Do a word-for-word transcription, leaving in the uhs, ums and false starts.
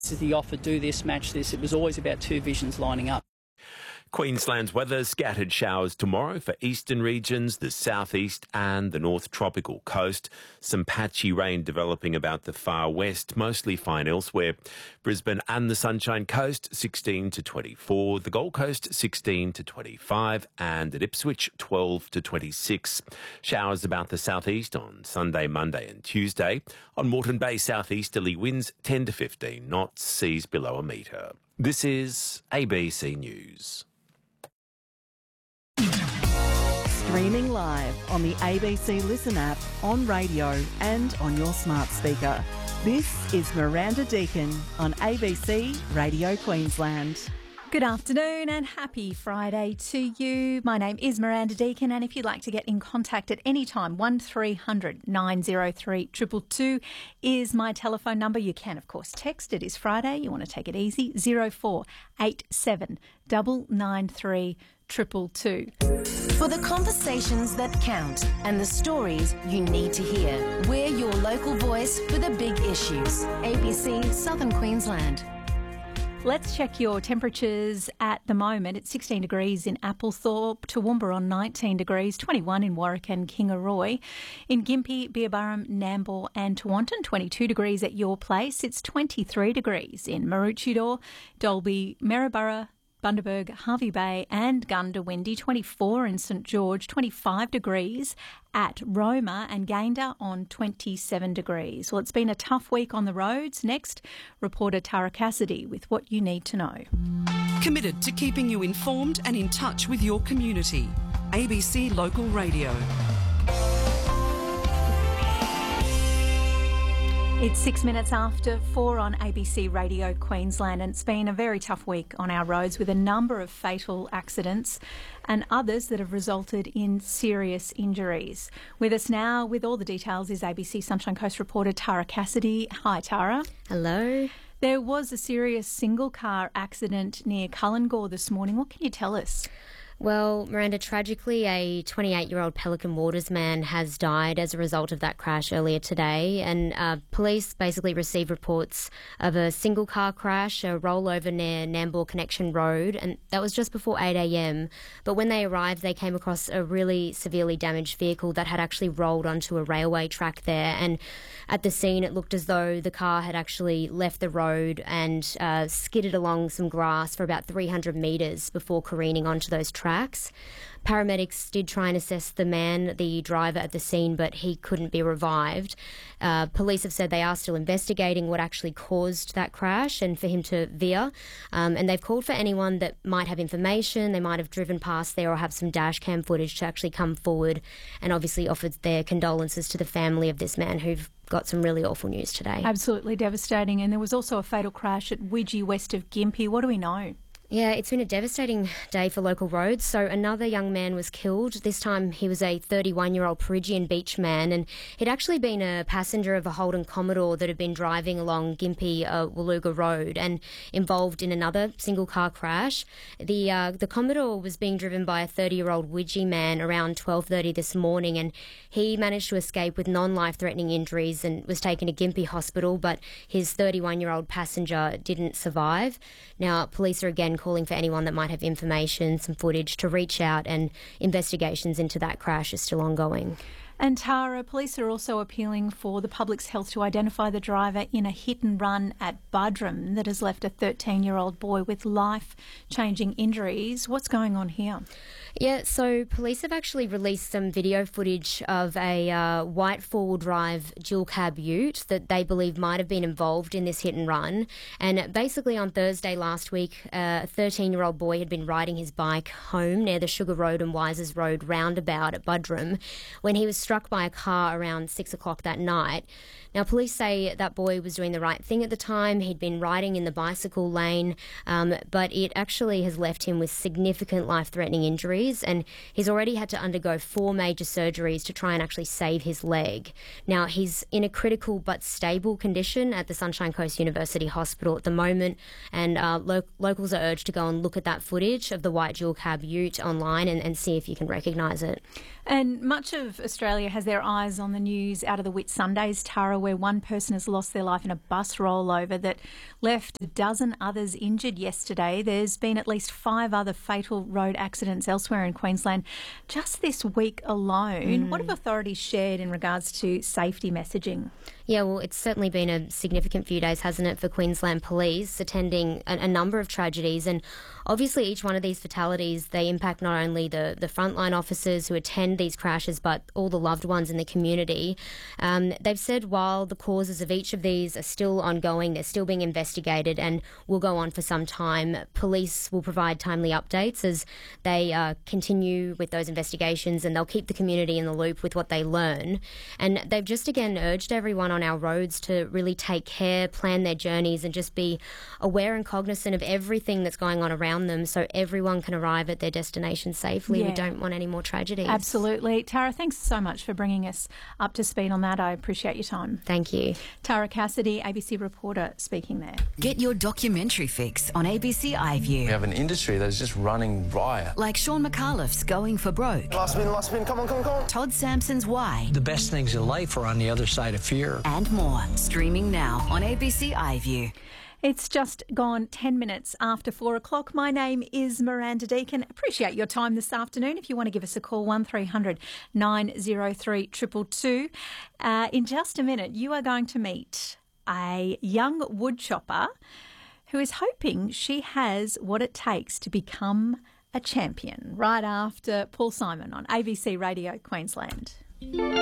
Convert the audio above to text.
The offer, do this, match this, it was always about two visions lining up. Queensland's weather, scattered showers tomorrow for eastern regions, the southeast and the north tropical coast. Some patchy rain developing about the far west, mostly fine elsewhere. Brisbane and the Sunshine Coast, sixteen to twenty-four. The Gold Coast, sixteen to twenty-five. And at Ipswich, twelve to twenty-six. Showers about the southeast on Sunday, Monday and Tuesday. On Moreton Bay, southeasterly winds ten to fifteen knots, seas below a metre. This is A B C News. Streaming live on the A B C Listen app, on radio and on your smart speaker. This is Miranda Deakin on A B C Radio Queensland. Good afternoon and happy Friday to you. My name is Miranda Deakin, and if you'd like to get in contact at any time, one three hundred nine oh three two two two is my telephone number. You can, of course, text. It is Friday. You want to take it easy. zero four eight seven nine nine three two two two. For the conversations that count and the stories you need to hear, we're your local voice for the big issues. A B C Southern Queensland. Let's check your temperatures at the moment. It's sixteen degrees in Applethorpe, Toowoomba on nineteen degrees, twenty-one in Warwick and Kingaroy. In Gympie, Beerburrum, Nambour and Tewantin, twenty-two degrees at your place. It's twenty-three degrees in Maroochydore, Dalby, Maryborough, Bundaberg, Harvey Bay and Goondiwindi, twenty-four in St George, twenty-five degrees at Roma and Gayndah on twenty-seven degrees. Well, it's been a tough week on the roads. Next, reporter Tara Cassidy with what you need to know. Committed to keeping you informed and in touch with your community. A B C Local Radio. It's six minutes after four on A B C Radio Queensland, and it's been a very tough week on our roads with a number of fatal accidents and others that have resulted in serious injuries. With us now with all the details is A B C Sunshine Coast reporter Tara Cassidy. Hi, Tara. Hello. There was a serious single car accident near Cullingore this morning. What can you tell us? Well, Miranda, tragically, a twenty-eight-year-old Pelican Waters man has died as a result of that crash earlier today. And uh, police basically received reports of a single car crash, a rollover near Nambour Connection Road, and that was just before eight a.m. But when they arrived, they came across a really severely damaged vehicle that had actually rolled onto a railway track there. And at the scene, it looked as though the car had actually left the road and uh, skidded along some grass for about three hundred metres before careening onto those tracks. Paramedics did try and assess the man, the driver, at the scene, but he couldn't be revived. Uh, police have said they are still investigating what actually caused that crash and for him to veer. Um, and they've called for anyone that might have information, they might have driven past there or have some dash cam footage to actually come forward, and obviously offered their condolences to the family of this man who've got some really awful news today. Absolutely devastating. And there was also a fatal crash at Widgie west of Gympie. What do we know? Yeah, it's been a devastating day for local roads. So another young man was killed. This time he was a thirty-one-year-old Perugian beach man, and he'd actually been a passenger of a Holden Commodore that had been driving along Gympie uh, Woollooga Road and involved in another single-car crash. The uh, the Commodore was being driven by a thirty-year-old Widgie man around twelve thirty this morning, and he managed to escape with non-life-threatening injuries and was taken to Gympie Hospital, but his thirty-one-year-old passenger didn't survive. Now, police are again calling for anyone that might have information, some footage, to reach out, and investigations into that crash are still ongoing. And Tara, police are also appealing for the public's health to identify the driver in a hit and run at Buderim that has left a thirteen-year-old boy with life-changing injuries. What's going on here? Yeah, so police have actually released some video footage of a uh, white four-wheel drive dual cab ute that they believe might have been involved in this hit and run. And basically on Thursday last week, uh, a thirteen-year-old boy had been riding his bike home near the Sugar Road and Wisers Road roundabout at Buderim when he was struck by a car around six o'clock that night. Now, police say that boy was doing the right thing at the time. He'd been riding in the bicycle lane, um, but it actually has left him with significant life-threatening injuries, and he's already had to undergo four major surgeries to try and actually save his leg. Now, he's in a critical but stable condition at the Sunshine Coast University Hospital at the moment, and uh, lo- locals are urged to go and look at that footage of the white dual cab ute online and, and see if you can recognise it. And much of Australia Australia has their eyes on the news out of the Whitsundays, Tara, where one person has lost their life in a bus rollover that left a dozen others injured yesterday. There's been at least five other fatal road accidents elsewhere in Queensland just this week alone. Mm. What have authorities shared in regards to safety messaging? Yeah, well, it's certainly been a significant few days, hasn't it, for Queensland Police, attending a, a number of tragedies. And obviously each one of these fatalities, they impact not only the, the frontline officers who attend these crashes, but all the loved ones in the community. Um, they've said while the causes of each of these are still ongoing, they're still being investigated and will go on for some time, police will provide timely updates as they uh, continue with those investigations, and they'll keep the community in the loop with what they learn. And they've just again urged everyone on our roads to really take care, plan their journeys, and just be aware and cognizant of everything that's going on around them so everyone can arrive at their destination safely. Yeah. We don't want any more tragedies. Absolutely. Tara, thanks so much for bringing us up to speed on that. I appreciate your time. Thank you. Tara Cassidy, A B C reporter, speaking there. Get your documentary fix on A B C iView. We have an industry that's just running riot. Like Sean McAuliffe's Going for Broke. Last spin, last spin, come on, come on, come on. Todd Sampson's Why. The best things in life are on the other side of fear. And more. Streaming now on A B C iView. It's just gone ten minutes after four o'clock. My name is Miranda Deakin. Appreciate your time this afternoon. If you want to give us a call, one three hundred nine oh three two two two. Uh, in just a minute, you are going to meet a young woodchopper who is hoping she has what it takes to become a champion, right after Paul Simon on A B C Radio Queensland.